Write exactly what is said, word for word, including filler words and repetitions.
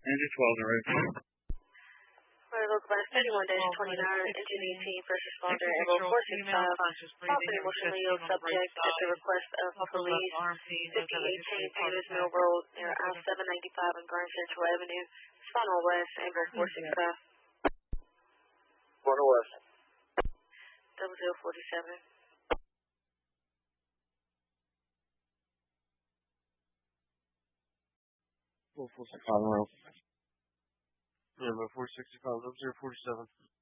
Engine twelve in road. Right, local bus thirty-one dash twenty-nine, engine eighteen, first responder, Echo four six five, possibly emotionally ill subject at the request of police, fifty eighteen Taylor's Mill Road near I seven ninety-five and Grand Central Avenue, Spano West, Amber four six five. Spano West. Double zero forty-seven. four sixty-five, yeah, four sixty-five, zero forty-seven.